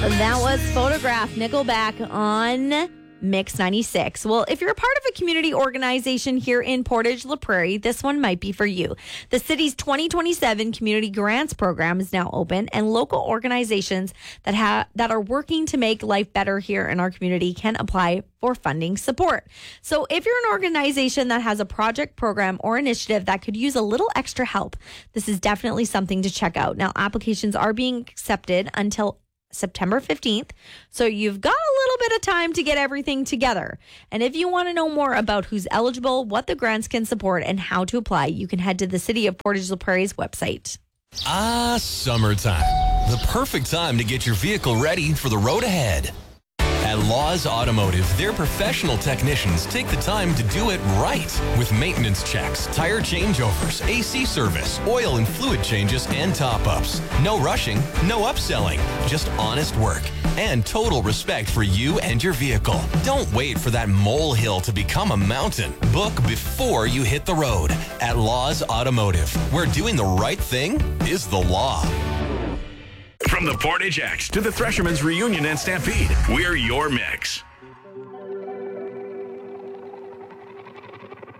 That was Photograph, Nickelback on Mix 96. Well, if you're a part of a community organization here in Portage La Prairie, this one might be for you. The city's 2027 Community Grants Program is now open, and local organizations that are working to make life better here in our community can apply for funding support. So if you're an organization that has a project, program, or initiative that could use a little extra help, this is definitely something to check out. Now, applications are being accepted until September 15th. So you've got a little bit of time to get everything together. And if you want to know more about who's eligible, what the grants can support, and how to apply, you can head to the City of Portage La Prairie's website. Summertime. The perfect time to get your vehicle ready for the road ahead. At Laws Automotive, their professional technicians take the time to do it right with maintenance checks, tire changeovers, AC service, oil and fluid changes, and top-ups. No rushing, no upselling, just honest work and total respect for you and your vehicle. Don't wait for that molehill to become a mountain. Book before you hit the road at Laws Automotive, where doing the right thing is the law. From the Portage X to the Threshermen's Reunion and Stampede, we're your mix.